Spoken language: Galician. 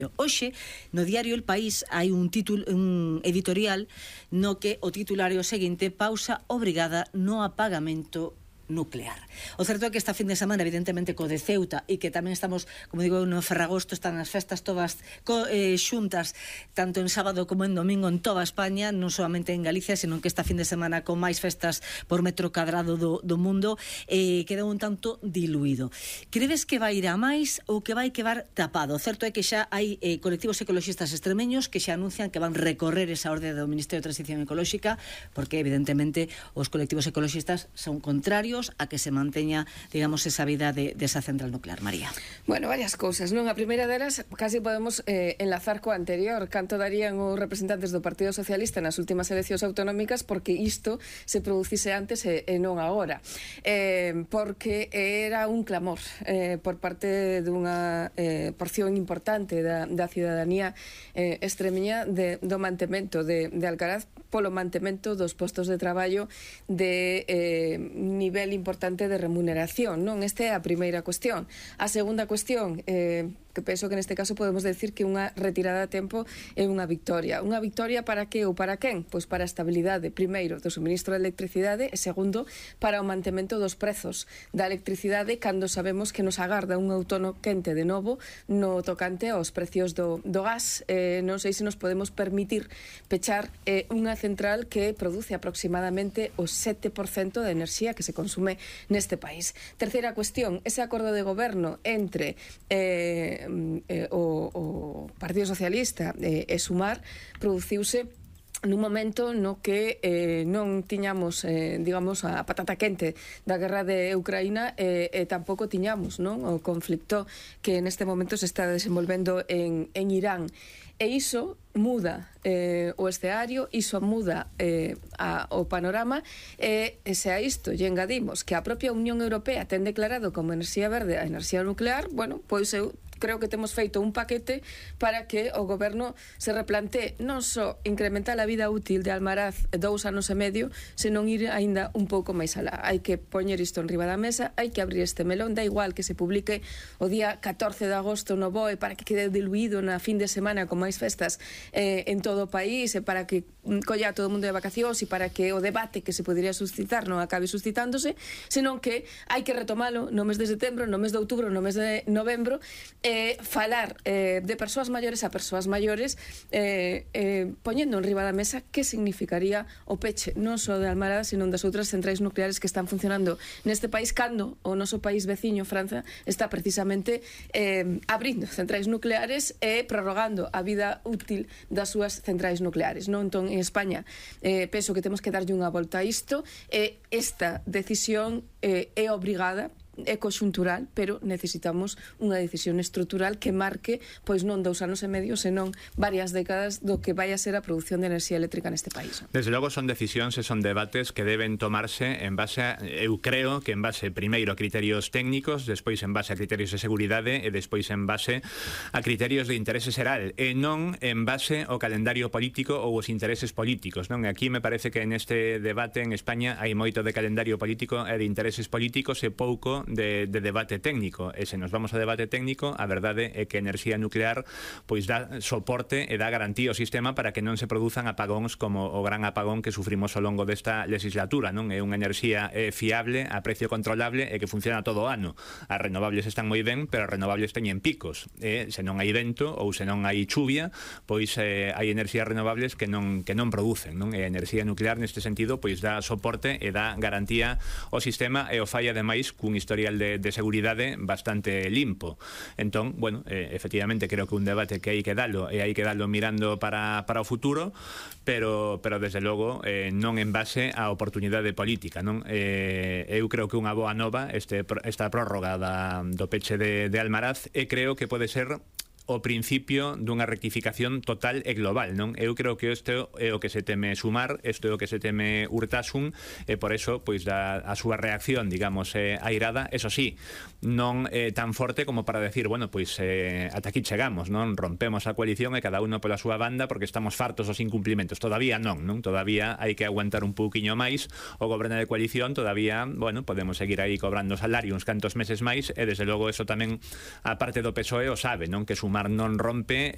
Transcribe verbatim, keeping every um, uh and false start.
Hoxe, no diario El País, hai un título, un editorial no que o titular é o seguinte: pausa obrigada no apagamento nuclear. O certo é que esta fin de semana, evidentemente, co de Ceuta, e que tamén estamos, como digo, no Ferragosto, están as festas todas co, eh, xuntas, tanto en sábado como en domingo en toda España, non solamente en Galicia, senón que esta fin de semana con máis festas por metro cadrado do, do mundo, eh, quedou un tanto diluído. Credes que vai ir a máis ou que vai quedar tapado? O certo é que xa hai eh, colectivos ecologistas extremeños que xa anuncian que van recorrer esa orde do Ministerio de Transición Ecolóxica, porque evidentemente os colectivos ecologistas son contrarios a que se manteña, digamos, esa vida de, de esa central nuclear. María. Bueno, varias cousas, non? A primeira delas, casi podemos eh, enlazar coa anterior. Canto darían os representantes do Partido Socialista nas últimas eleccións autonómicas porque isto se producise antes e, e non agora. Eh, porque era un clamor eh, por parte dunha eh, porción importante da, da cidadanía eh, extremeña de, do mantemento de, de Alcaraz polo mantemento dos postos de traballo de eh, nivel importante de remuneración, non? Esta é a primeira cuestión. A segunda cuestión, eh, que penso que neste caso podemos decir que unha retirada a tempo é unha victoria. Unha victoria para que ou para quen? Pois para a estabilidade, primeiro, do suministro de electricidade e segundo, para o mantemento dos prezos da electricidade cando sabemos que nos agarda un outono quente de novo no tocante aos precios do, do gas. Eh, non sei se nos podemos permitir pechar eh, unha central que produce aproximadamente o sete por cento da enerxía que se consume neste país. Terceira cuestión, ese acordo de goberno entre eh, eh, o, o Partido Socialista eh, e Sumar produciuse nun momento no que eh, non tiñamos, eh, digamos, a patata quente da guerra de Ucraína e eh, eh, tampouco tiñamos, non, o conflicto que neste momento se está desenvolvendo en, en Irán. E iso muda eh, o escenario, iso muda eh, a, o panorama e, e se a isto lle engadimos que a propia Unión Europea ten declarado como enerxía verde a enerxía nuclear, bueno, pois eu creo que temos feito un paquete para que o goberno se replantee non só incrementar a vida útil de Almaraz dous anos e medio, senón ir aínda un pouco máis alá. Hai que poñer isto en riba da mesa, hai que abrir este melón, da igual que se publique o día catorce de agosto no B O E para que quede diluído na fin de semana con máis festas eh, en todo o país e para que colla todo o mundo de vacacións e para que o debate que se podería suscitar non acabe suscitándose, senón que hai que retomalo no mes de setembro, no mes de outubro, no mes de novembro, eh, falar eh, de persoas maiores a persoas maiores eh, eh, poñendo en riba da mesa que significaría o peche non só de Almaraz, senón das outras centrais nucleares que están funcionando neste país cando o noso país veciño, Francia, está precisamente eh, abrindo centrais nucleares e prorrogando a vida útil das súas centrais nucleares, non? Entón, en España eh, penso que temos que darlle unha volta a isto e esta decisión eh, é obrigada, é conxuntural, pero necesitamos unha decisión estrutural que marque, pois non dous anos e medio, senón varias décadas do que vai a ser a produción de enerxía eléctrica neste país. Desde logo son decisións e son debates que deben tomarse en base a, eu creo que en base primeiro a criterios técnicos, despois en base a criterios de seguridade e despois en base a criterios de interese xeral e non en base ao calendario político ou os intereses políticos, non? E aquí me parece que neste debate en España hai moito de calendario político e de intereses políticos e pouco De, de debate técnico, e se nos vamos ao debate técnico, a verdade é que a enerxía nuclear pois dá soporte e dá garantía ao sistema para que non se produzan apagóns como o gran apagón que sufrimos ao longo desta legislatura, non? É unha enerxía eh, fiable, a precio controlable e que funciona todo o ano. As renovables están moi ben, pero as renovables teñen picos, e se non hai vento ou se non hai chuvia, pois eh, hai enerxías renovables que non que non producen, non? E a enerxía nuclear neste sentido pois dá soporte e dá garantía ao sistema e o fai ademais cun historial de, de seguridade bastante limpo. Entón, bueno, eh, efectivamente creo que un debate que hai que dalo e hai que dalo mirando para, para o futuro, pero, pero desde logo eh, non en base á oportunidade política, non? Eh, eu creo que unha boa nova este, esta prórroga da, do peche de, de Almaraz e creo que pode ser o principio dunha rectificación total e global, non? Eu creo que isto é o que se teme Sumar, isto é o que se teme Urtasun, e por eso, pois, da a súa reacción, digamos, eh, airada, eso sí, non é eh, tan forte como para decir, bueno, pois, eh, ata aquí chegamos, non? Rompemos a coalición e cada uno pola súa banda porque estamos fartos dos incumplimentos. Todavía non, non? Todavía hai que aguantar un pouquiño máis o goberno de coalición, todavía, bueno, podemos seguir aí cobrando salario uns cantos meses máis, e desde logo eso tamén a parte do P S O E o sabe, non? Que Sumar non rompe